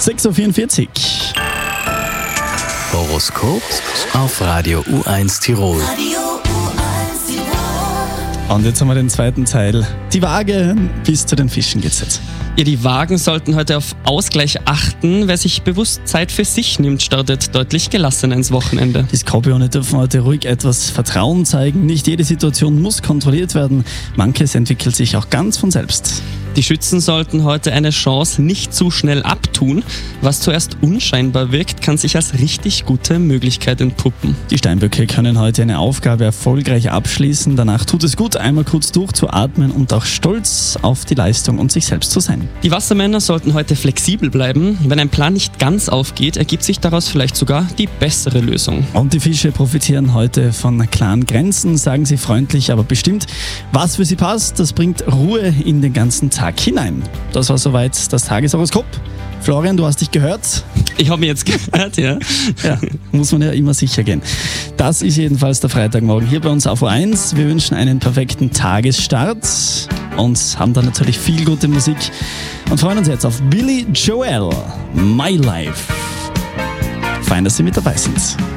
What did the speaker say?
6.44 Uhr. Horoskop auf Radio U1 Tirol. Und jetzt haben wir den zweiten Teil. Die Waage, bis zu den Fischen geht's jetzt. Ja, die Waagen sollten heute auf Ausgleich achten. Wer sich bewusst Zeit für sich nimmt, startet deutlich gelassener ins Wochenende. Die Skorpione dürfen heute ruhig etwas Vertrauen zeigen. Nicht jede Situation muss kontrolliert werden. Manches entwickelt sich auch ganz von selbst. Die Schützen sollten heute eine Chance nicht zu schnell abtun. Was zuerst unscheinbar wirkt, kann sich als richtig gute Möglichkeit entpuppen. Die Steinböcke können heute eine Aufgabe erfolgreich abschließen. Danach tut es gut, einmal kurz durchzuatmen und auch stolz auf die Leistung und sich selbst zu sein. Die Wassermänner sollten heute flexibel bleiben. Wenn ein Plan nicht ganz aufgeht, ergibt sich daraus vielleicht sogar die bessere Lösung. Und die Fische profitieren heute von klaren Grenzen, sagen sie freundlich, aber bestimmt. Was für sie passt, das bringt Ruhe in den ganzen Tag hinein. Das war soweit das Tageshoroskop. Florian, du hast dich gehört. Ich habe mich jetzt gehört, ja. Ja, muss man ja immer sicher gehen. Das ist jedenfalls der Freitagmorgen hier bei uns auf U1. Wir wünschen einen perfekten Tagesstart und haben dann natürlich viel gute Musik und freuen uns jetzt auf Billy Joel, My Life. Fein, dass Sie mit dabei sind.